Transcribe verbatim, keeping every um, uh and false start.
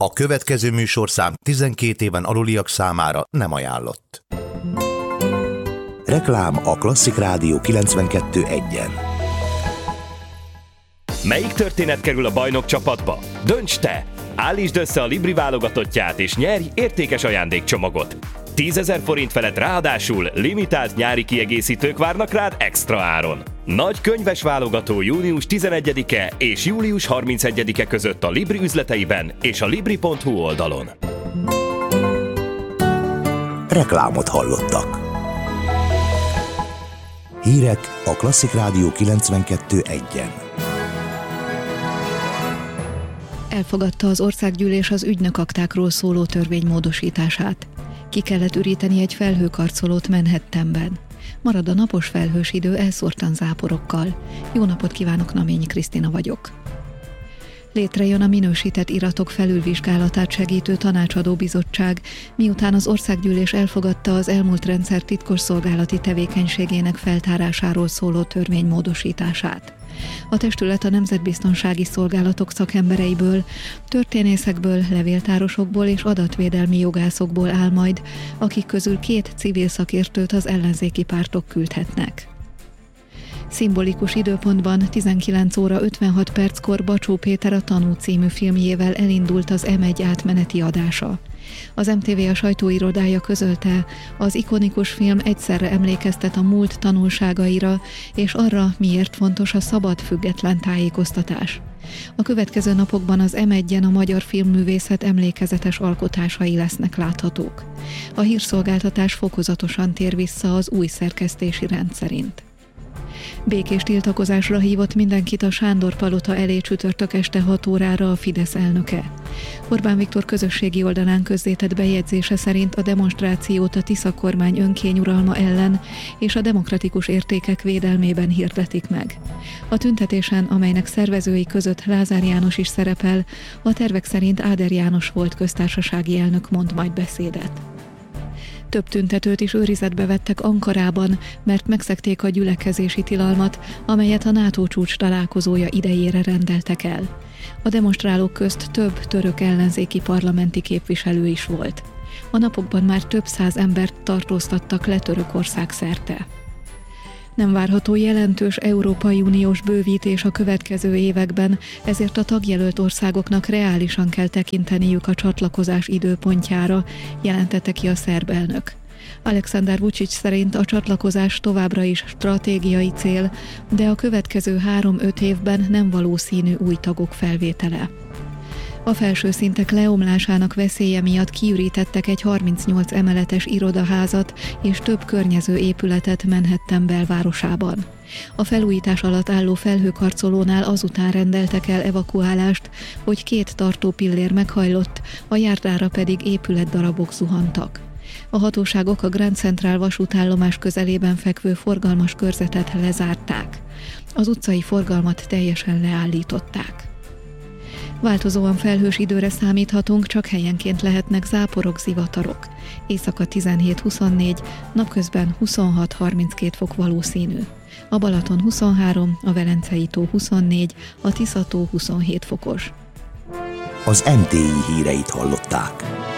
A következő műsorszám tizenkét éven aluliak számára nem ajánlott. Reklám a Klasszik Rádió kilencvenkettő egyen. Melyik történet kerül a bajnok csapatba? Dönts te! Állítsd össze a Libri válogatottját és nyerj értékes ajándékcsomagot. tízezer forint felett ráadásul limitált nyári kiegészítők várnak rád extra áron. Nagy könyves válogató június tizenegyedike és július harmincegyedike között a Libri üzleteiben és a libri pont hu oldalon. Reklámot hallottak. Hírek a Klasszik Rádió kilencvenkettő egyen. Elfogadta az országgyűlés az ügynökaktákról szóló törvény módosítását. Ki kellett üríteni egy felhőkarcolót Manhattanben. Marad a napos felhős idő elszórtan záporokkal. Jó napot kívánok, Naményi Krisztina vagyok. Létrejön a minősített iratok felülvizsgálatát segítő tanácsadó bizottság, miután az országgyűlés elfogadta az elmúlt rendszer titkosszolgálati tevékenységének feltárásáról szóló törvény módosítását. A testület a nemzetbiztonsági szolgálatok szakembereiből, történészekből, levéltárosokból és adatvédelmi jogászokból áll majd, akik közül két civil szakértőt az ellenzéki pártok küldhetnek. Szimbolikus időpontban tizenkilenc óra ötvenhat perckor Bacsó Péter a Tanú című filmjével elindult az em egy átmeneti adása. Az em té vé a sajtóirodája közölte, az ikonikus film egyszerre emlékeztet a múlt tanulságaira, és arra, miért fontos a szabad, független tájékoztatás. A következő napokban az em egyen a magyar filmművészet emlékezetes alkotásai lesznek láthatók. A hírszolgáltatás fokozatosan tér vissza az új szerkesztési rend szerint. Békés tiltakozásra hívott mindenkit a Sándor palota elé csütörtök este hat órára a Fidesz elnöke. Orbán Viktor közösségi oldalán közzétett bejegyzése szerint a demonstrációt a Tisza kormány önkényuralma ellen és a demokratikus értékek védelmében hirdetik meg. A tüntetésen, amelynek szervezői között Lázár János is szerepel, a tervek szerint Áder János volt köztársasági elnök mond majd beszédet. Több tüntetőt is őrizetbe vettek Ankarában, mert megszegték a gyülekezési tilalmat, amelyet a NATO csúcs találkozója idejére rendeltek el. A demonstrálók közt több török ellenzéki parlamenti képviselő is volt. A napokban már több száz embert tartóztattak le Törökország szerte. Nem várható jelentős Európai Uniós bővítés a következő években, ezért a tagjelölt országoknak reálisan kell tekinteniük a csatlakozás időpontjára, jelentette ki a szerb elnök. Alexander Vučić szerint a csatlakozás továbbra is stratégiai cél, de a következő három-öt évben nem valószínű új tagok felvétele. A felső szintek leomlásának veszélye miatt kiürítettek egy harmincnyolc emeletes irodaházat és több környező épületet Manhattan belvárosában. A felújítás alatt álló felhőkarcolónál azután rendeltek el evakuálást, hogy két tartópillér meghajlott, a járdára pedig épületdarabok zuhantak. A hatóságok a Grand Central vasútállomás közelében fekvő forgalmas körzetet lezárták. Az utcai forgalmat teljesen leállították. Változóan felhős időre számíthatunk, csak helyenként lehetnek záporok, zivatarok. Éjszaka tizenhét-huszonnégy, napközben huszonhat-harminckét fok valószínű. A Balaton huszonhárom, a Velencei-tó huszonnégy, a Tisza-tó huszonhét fokos. Az em té i híreit hallották.